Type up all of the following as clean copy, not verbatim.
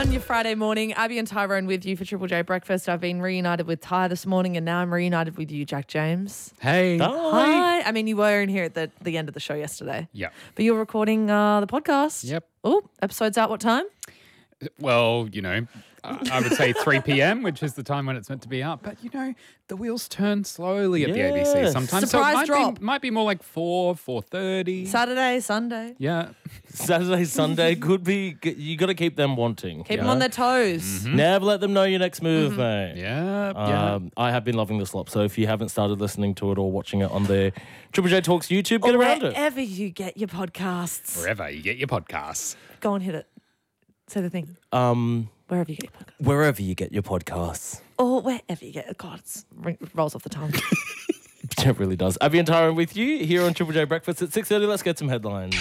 on your Friday morning. Abby and Tyrone with you for Triple J Breakfast. I've been reunited with Ty this morning and now I'm reunited with you, Jack James. Hey. Hi. I mean, you were in here at the end of the show yesterday. Yeah. But you're recording the podcast. Yep. Oh, episode's out what time? Well, I would say 3 p.m., which is the time when it's meant to be out. But, the wheels turn slowly at the ABC sometimes. Surprise so it drop. might be more like 4:30. Saturday, Sunday. Yeah. Saturday, Sunday could be. You got to keep them wanting. Keep them on their toes. Never let them know your next move, mate. Yeah. I have been loving the slop, so if you haven't started listening to it or watching it on the Triple J Talks YouTube, get Or around it. wherever you get your podcasts. Wherever you get your podcasts. Go on, hit it. Say the thing. Wherever you get your podcasts. Wherever you get your podcasts. Or wherever you get it. God, it rolls off the tongue. It really does. Abby and Tyrone with you here on Triple J Breakfast at 6:30. Let's get some headlines.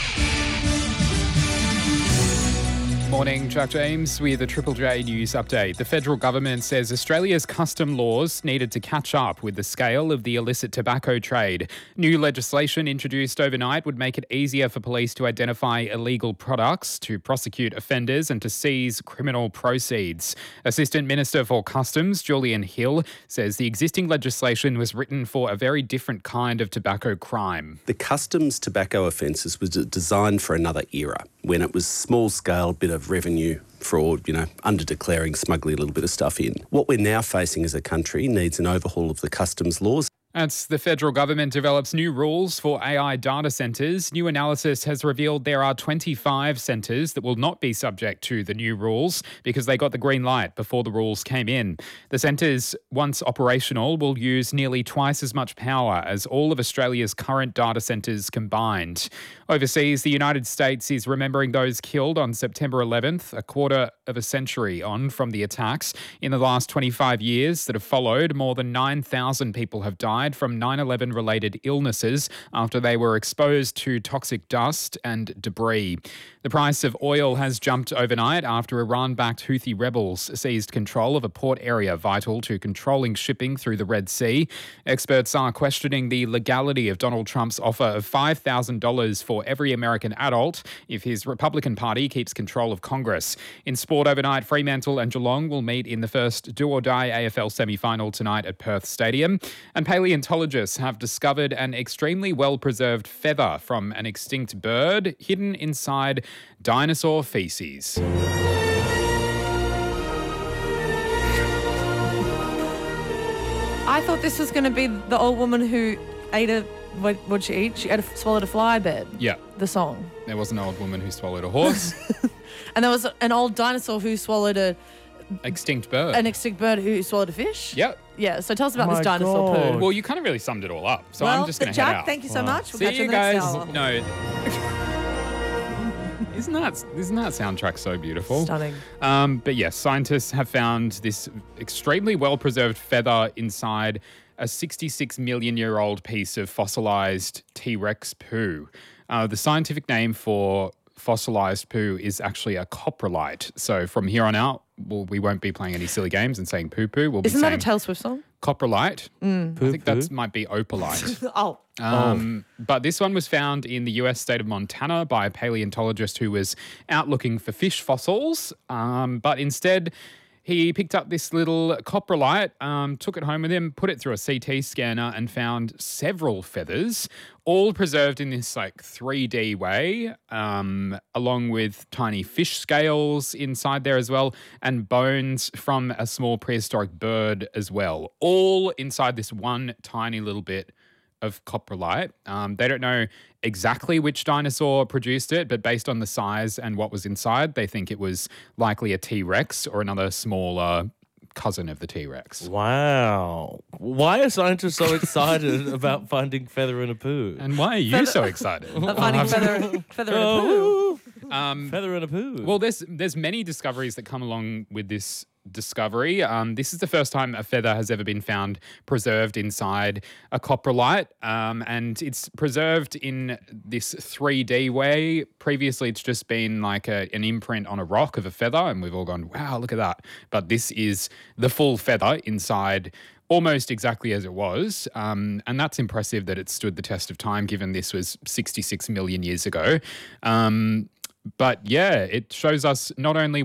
Morning, Jack James with a Triple J News update. The federal government says Australia's custom laws needed to catch up with the scale of the illicit tobacco trade. New legislation introduced overnight would make it easier for police to identify illegal products, to prosecute offenders and to seize criminal proceeds. Assistant Minister for Customs, Julian Hill, says the existing legislation was written for a very different kind of tobacco crime. The customs tobacco offences was designed for another era, when it was small-scale, bit of revenue fraud, under-declaring, smuggling a little bit of stuff in. What we're now facing as a country needs an overhaul of the customs laws. As the federal government develops new rules for AI data centres, new analysis has revealed there are 25 centres that will not be subject to the new rules because they got the green light before the rules came in. The centres, once operational, will use nearly twice as much power as all of Australia's current data centres combined. Overseas, the United States is remembering those killed on September 11th, a quarter of a century on from the attacks. In the last 25 years that have followed, more than 9,000 people have died from 9/11 related illnesses after they were exposed to toxic dust and debris. The price of oil has jumped overnight after Iran-backed Houthi rebels seized control of a port area vital to controlling shipping through the Red Sea. Experts are questioning the legality of Donald Trump's offer of $5,000 for every American adult if his Republican Party keeps control of Congress. In sport overnight, Fremantle and Geelong will meet in the first do-or-die AFL semi-final tonight at Perth Stadium. And paleontologists have discovered an extremely well-preserved feather from an extinct bird hidden inside dinosaur feces. I thought this was going to be the old woman who ate what'd she eat? She swallowed a fly bed. Yeah. The song. There was an old woman who swallowed a horse. And there was an old dinosaur who swallowed an Extinct bird. extinct bird who swallowed a fish. Yep. Yeah, so tell us about My this dinosaur God. poo. Well, you kind of really summed it all up. So well, I'm just going to Jack, head out. thank you so much. We'll See catch you you in the next guys. hour. No. Isn't that soundtrack so beautiful? Stunning. But yes, scientists have found this extremely well-preserved feather inside a 66 million year old piece of fossilized T-Rex poo. The scientific name for fossilized poo is actually a coprolite. So from here on out, we won't be playing any silly games and saying poo-poo. We'll be Isn't that a saying Taylor Swift song? coprolite. I think Poo-poo? that might be opalite. Oh. But this one was found in the US state of Montana by a paleontologist who was out looking for fish fossils. But instead, he picked up this little coprolite, took it home with him, put it through a CT scanner and found several feathers, all preserved in this 3D way, along with tiny fish scales inside there as well, and bones from a small prehistoric bird as well, all inside this one tiny little bit of coprolite. They don't know exactly which dinosaur produced it, but based on the size and what was inside, they think it was likely a T-Rex or another smaller cousin of the T-Rex. Wow. Why are scientists so excited about finding feather in a poo? And why are you so excited? Finding feather in a poo. Feather in a poo. Well, there's many discoveries that come along with this discovery. This is the first time a feather has ever been found preserved inside a coprolite, and it's preserved in this 3D way. Previously, it's just been like an imprint on a rock of a feather, and we've all gone, wow, look at that. But this is the full feather inside almost exactly as it was, and that's impressive that it stood the test of time, given this was 66 million years ago. But yeah, it shows us not only